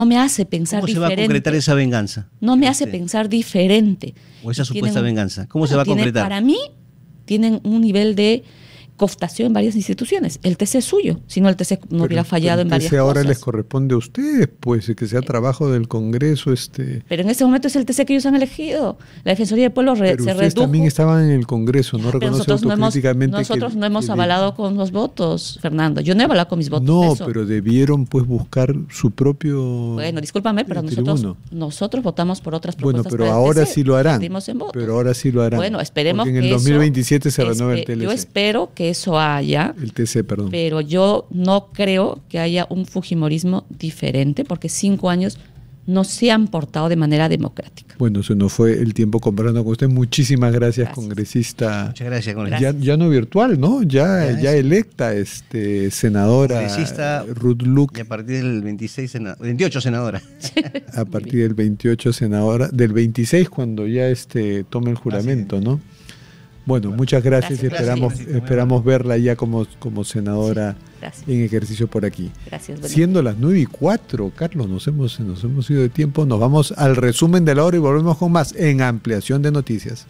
no me hace pensar diferente. ¿Cómo se va a concretar esa venganza? No me hace pensar diferente. O esa supuesta venganza. ¿Cómo se va a concretar? Para mí, tienen un nivel de cooptación en varias instituciones. El TC es suyo, si no el TC no hubiera fallado en varias cosas. El TC ahora les corresponde a ustedes, pues, que sea trabajo del Congreso. Pero en ese momento es el TC que ellos han elegido. La Defensoría del Pueblo se redujo. Ustedes también estaban en el Congreso, ¿no? Reconoce autocríticamente nosotros no hemos avalado con los votos, Fernando. Yo no he avalado con mis votos. No, pero debieron, pues, buscar su propio... Bueno, discúlpame, pero nosotros votamos por otras propuestas. Bueno, pero ahora sí lo harán. Pero ahora sí lo harán. Bueno, esperemos que en el 2027 se renueve el TLC. Yo espero que eso haya. El TC, perdón. Pero yo no creo que haya un fujimorismo diferente, porque 5 años no se han portado de manera democrática. Bueno, se nos fue el tiempo conversando con usted. Muchísimas gracias, congresista. Muchas gracias, congresista. Ya no virtual, ¿no? Ya electa, senadora congresista Ruth Luque. Y a partir del 28 senadora. A partir del 28 senadora, del 26 cuando ya tome el juramento, ¿no? Bueno, muchas gracias y esperamos verla ya como senadora en ejercicio por aquí. Gracias. Siendo las 9:04, Carlos, nos hemos ido de tiempo. Nos vamos al resumen de la hora y volvemos con más en Ampliación de Noticias.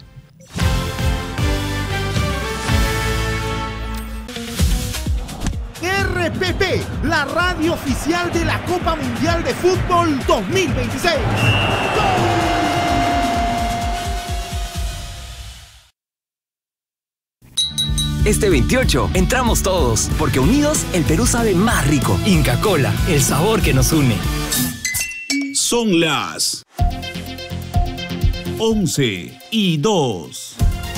RPP, la radio oficial de la Copa Mundial de Fútbol 2026. ¡Gol! Este 28 entramos todos, porque unidos el Perú sabe más rico. Inca Kola, el sabor que nos une. Son las 11:02.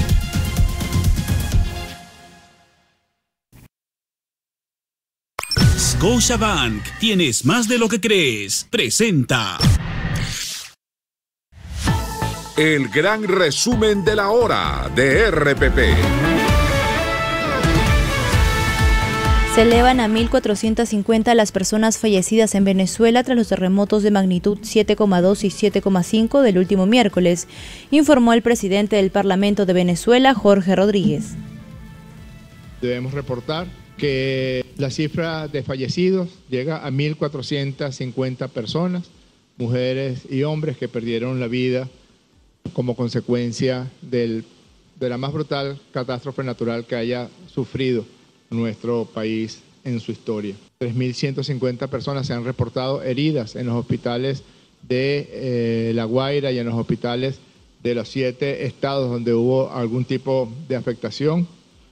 Scotiabank, tienes más de lo que crees. Presenta el gran resumen de la hora de RPP. Se elevan a 1.450 las personas fallecidas en Venezuela tras los terremotos de magnitud 7,2 y 7,5 del último miércoles, informó el presidente del Parlamento de Venezuela, Jorge Rodríguez. Debemos reportar que la cifra de fallecidos llega a 1.450 personas, mujeres y hombres que perdieron la vida como consecuencia de la más brutal catástrofe natural que haya sufrido nuestro país en su historia. 3.150 personas se han reportado heridas en los hospitales de La Guaira y en los hospitales de los 7 estados donde hubo algún tipo de afectación.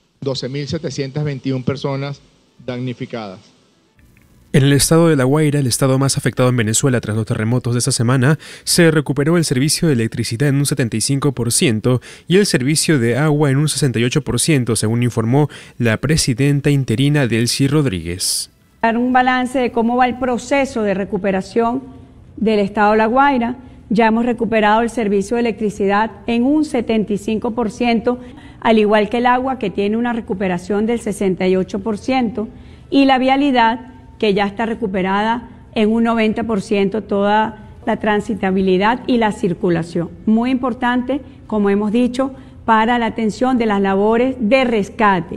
12.721 personas damnificadas. En el estado de La Guaira, el estado más afectado en Venezuela tras los terremotos de esta semana, se recuperó el servicio de electricidad en un 75% y el servicio de agua en un 68%, según informó la presidenta interina Delcy Rodríguez. Dar un balance de cómo va el proceso de recuperación del estado de La Guaira. Ya hemos recuperado el servicio de electricidad en un 75%, al igual que el agua, que tiene una recuperación del 68%, y la vialidad, que ya está recuperada en un 90% toda la transitabilidad y la circulación. Muy importante, como hemos dicho, para la atención de las labores de rescate.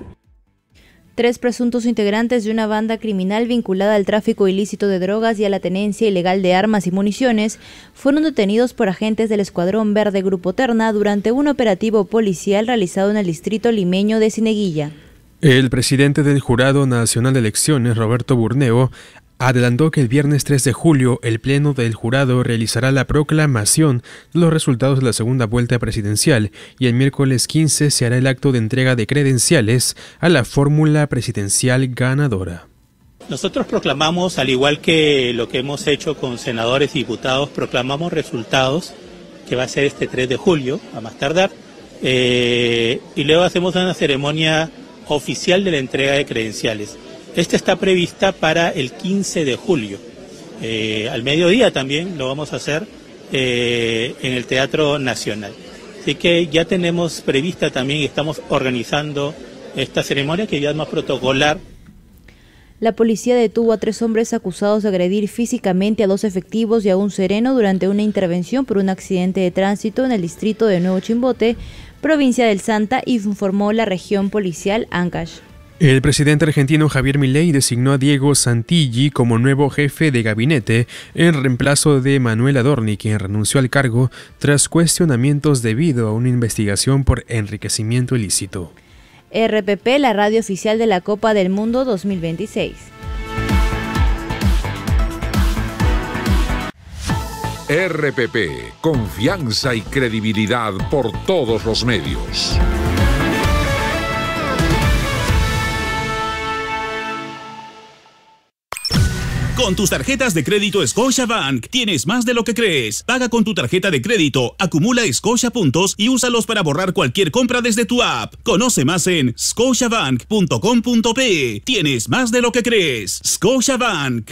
3 presuntos integrantes de una banda criminal vinculada al tráfico ilícito de drogas y a la tenencia ilegal de armas y municiones fueron detenidos por agentes del Escuadrón Verde Grupo Terna durante un operativo policial realizado en el distrito limeño de Cieneguilla. El presidente del Jurado Nacional de Elecciones, Roberto Burneo, adelantó que el viernes 3 de julio el Pleno del Jurado realizará la proclamación de los resultados de la segunda vuelta presidencial y el miércoles 15 se hará el acto de entrega de credenciales a la fórmula presidencial ganadora. Nosotros proclamamos, al igual que lo que hemos hecho con senadores y diputados, proclamamos resultados que va a ser este 3 de julio, a más tardar, y luego hacemos una ceremonia oficial de la entrega de credenciales. Esta está prevista para el 15 de julio. Al mediodía también lo vamos a hacer en el Teatro Nacional. Así que ya tenemos prevista también y estamos organizando esta ceremonia que ya es más protocolar. La policía detuvo a 3 hombres acusados de agredir físicamente a 2 efectivos y a un sereno durante una intervención por un accidente de tránsito en el distrito de Nuevo Chimbote, provincia del Santa, informó la región policial Ancash. El presidente argentino Javier Milei designó a Diego Santilli como nuevo jefe de gabinete en reemplazo de Manuel Adorni, quien renunció al cargo tras cuestionamientos debido a una investigación por enriquecimiento ilícito. RPP, la radio oficial de la Copa del Mundo 2026. RPP, confianza y credibilidad por todos los medios. Con tus tarjetas de crédito Scotiabank tienes más de lo que crees. Paga con tu tarjeta de crédito, acumula Scotia puntos y úsalos para borrar cualquier compra desde tu app. Conoce más en scotiabank.com.pe. Tienes más de lo que crees. Scotiabank.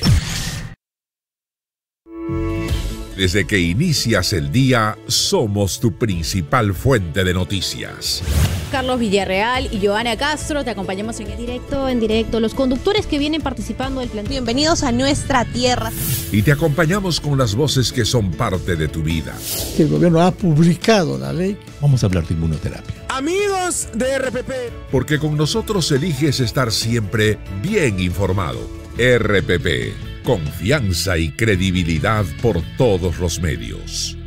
Desde que inicias el día, somos tu principal fuente de noticias. Carlos Villarreal y Joana Castro, te acompañamos en directo, los conductores que vienen participando del plan. Bienvenidos a nuestra tierra. Y te acompañamos con las voces que son parte de tu vida. El gobierno ha publicado la ley. Vamos a hablar de inmunoterapia. Amigos de RPP. Porque con nosotros eliges estar siempre bien informado. RPP, confianza y credibilidad por todos los medios.